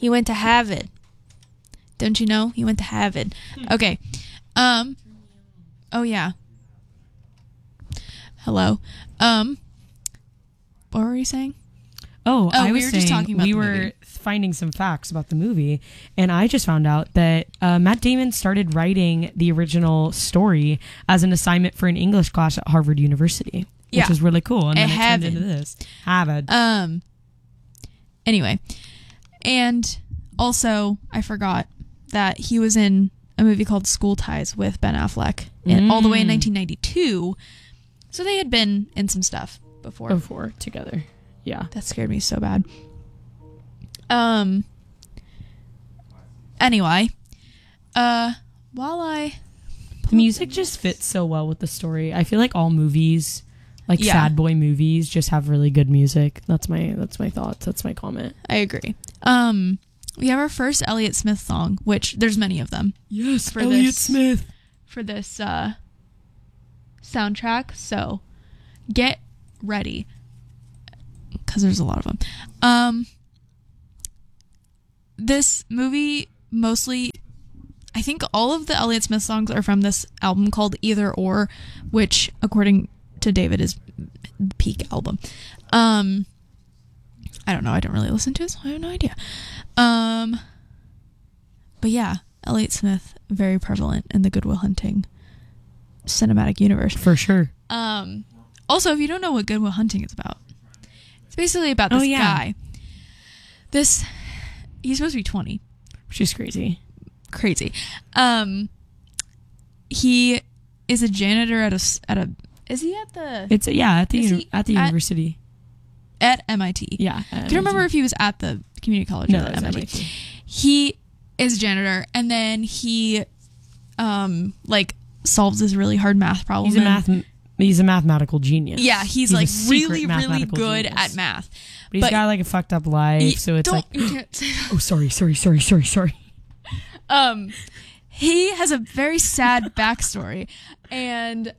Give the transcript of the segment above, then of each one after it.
He went to Harvard. Don't you know? He went to Harvard. Okay. Oh yeah. Hello. What were you saying? I we was were saying just talking about we the were movie. finding some facts about the movie, and I just found out that Matt Damon started writing the original story as an assignment for an English class at Harvard University, which was really cool. And then it turned into this. Harvard. Anyway, and also I forgot that he was in a movie called School Ties with Ben Affleck, all the way in 1992. So they had been in some stuff before together. Yeah. That scared me so bad. Anyway, the music just fits so well with the story. I feel like all movies, like sad boy movies, just have really good music. That's my thoughts. That's my comment. I agree. We have our first Elliott Smith song, which there's many of them. Yes, for Elliott Smith. For this soundtrack. So get ready, because there's a lot of them. This movie mostly, I think all of the Elliott Smith songs are from this album called Either Or, which according to David is the peak album. I don't know. I don't really listen to it, so I have no idea. But yeah, Elliott Smith, very prevalent in the Good Will Hunting cinematic universe. For sure. Also, if you don't know what Good Will Hunting is about, it's basically about this guy. He's supposed to be 20. Which is crazy. He is a janitor at a is he at the university. At MIT. Yeah. I don't remember if he was at the community college or at MIT. He is a janitor, and then he solves this really hard math problem. He's a mathematical genius. Yeah, he's like really, really good at math. But he's got like a fucked up life, so it's like you can't say that. Oh, sorry. He has a very sad backstory, and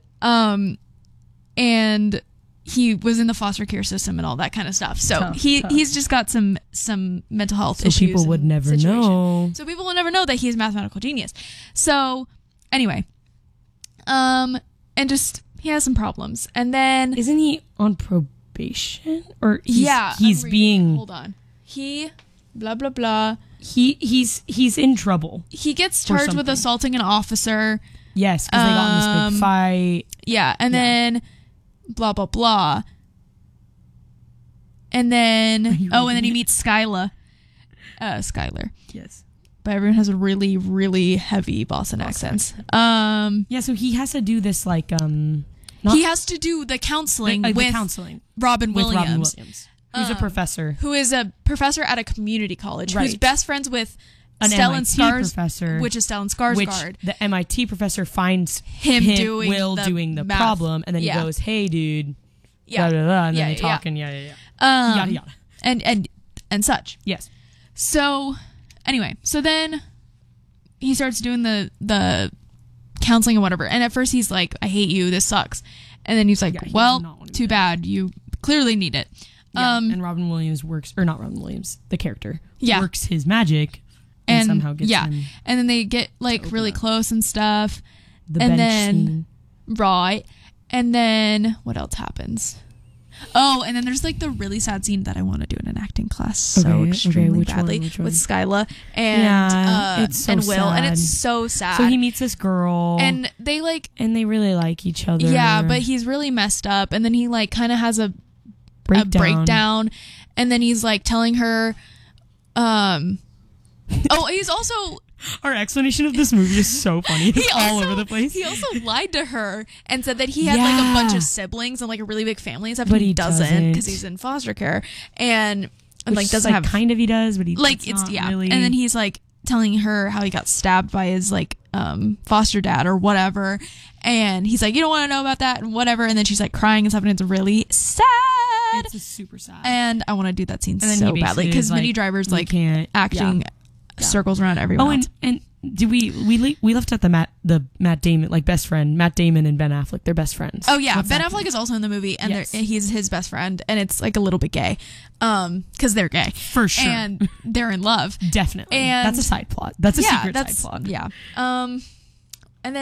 he was in the foster care system and all that kind of stuff. So he's just got some mental health issues. So people would never know. So people will never know that he's a mathematical genius. So anyway, and just he has some problems, and then isn't he on probation or he's being hold on he blah blah blah he's in trouble. He gets charged with assaulting an officer. Yes, because they got in this big fight. Yeah, and then blah blah blah, and then and then he meets Skylar. Yes, but everyone has a really really heavy Boston accents. So he has to do this he has to do the counseling with Robin Williams. Who's a professor. Who is a professor at a community college. Right. Who's best friends with Stellan Skarsgård, which is Stellan Skarsgård. Which the MIT professor finds him doing the problem, and then he goes, "Hey, dude," yeah, blah, blah, blah, and then they talk, and yada yada, and such. Yes. So anyway, so then he starts doing the counseling and whatever, and at first he's like, "I hate you. This sucks," and then he's like, "Well, too bad. You clearly need it." Yeah, and Robin Williams the character, works his magic and somehow gets him. And then they get really close and stuff. The bench scene. Right. And then what else happens? Oh, and then there's the really sad scene that I want to do in an acting class extremely badly with Skyla and Will, and it's so sad. So he meets this girl, and they really like each other. Yeah, but he's really messed up, and then he kind of has a breakdown, and then he's telling her he's also our explanation of this movie is so funny. It's all over the place. He also lied to her and said that he had a bunch of siblings and a really big family and stuff, but he doesn't because he's in foster care and doesn't have kind of he does, but he it's really. And then he's telling her how he got stabbed by his foster dad or whatever, and he's like, you don't want to know about that and whatever, and then she's crying and stuff, and it's really sad. It's super sad, and I want to do that scene so badly because Minnie Driver's acting circles around everyone. And do we left out the Matt Damon, like, best friend, Matt Damon and Ben Affleck, they're best friends. Oh yeah, Ben Affleck is also in the movie, and he's his best friend, and it's like a little bit gay, because they're gay for sure, and they're in love, definitely. And that's a side plot. That's a secret side plot. Yeah. And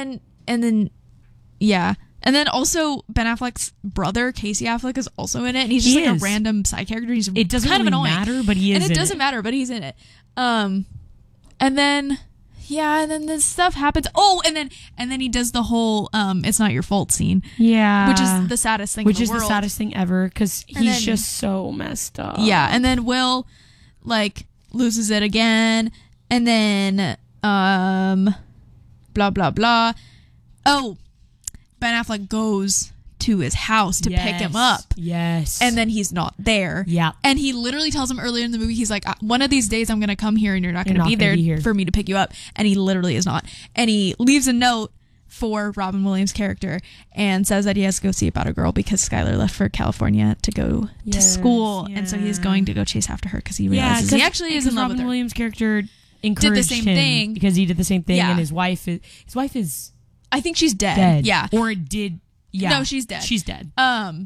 then also Ben Affleck's brother Casey Affleck is also in it, and he's just a random side character. It doesn't kind of annoying. Matter, but he is. And it doesn't matter, but he's in it. And then this stuff happens. Oh, and then he does the whole "it's not your fault" scene. Yeah, which is the saddest thing. The saddest thing ever, because he's just so messed up. Yeah, and then Will like loses it again, and then blah blah blah. Oh, Ben Affleck goes to his house to pick him up. Yes. And then he's not there. Yeah. And he literally tells him earlier in the movie, he's like, one of these days I'm going to come here and you're not going to be there for me to pick you up. And he literally is not. And he leaves a note for Robin Williams' character and says that he has to go see about a girl because Skylar left for California to go to school. Yeah. And so he's going to go chase after her because he realizes he actually is in love with her. Robin Williams' character encouraged did the same him thing because he did the same thing. And his wife is I think she's dead. Yeah. Or did. Yeah. No, she's dead. She's dead. But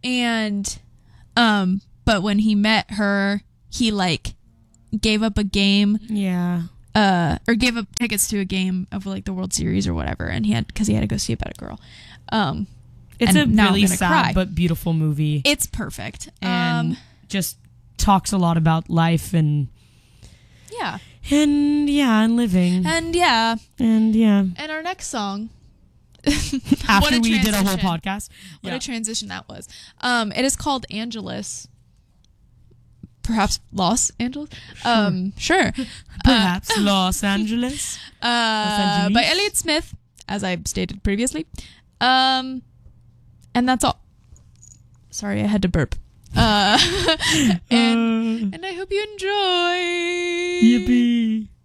when he met her, he like gave up a game. Yeah. Or gave up tickets to a game of like the World Series or whatever, and because he had to go see about a girl. It's a really sad but beautiful movie. It's perfect. And just talks a lot about life and living. And our next song. After we did a whole podcast. What a transition that was. It is called Angeles. Perhaps Los Angeles? Sure. Perhaps Los Angeles. By Elliott Smith, as I stated previously. And that's all. Sorry, I had to burp. And I hope you enjoy. Yippee.